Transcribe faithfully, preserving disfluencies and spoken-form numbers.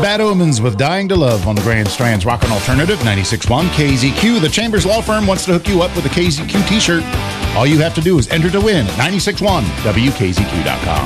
Bad Omens with Dying to Love on the Grand Strand's Rockin' Alternative ninety-six point one K Z Q. The Chambers Law Firm wants to hook you up with a K Z Q t-shirt. All you have to do is enter to win at nine six one W K Z Q dot com.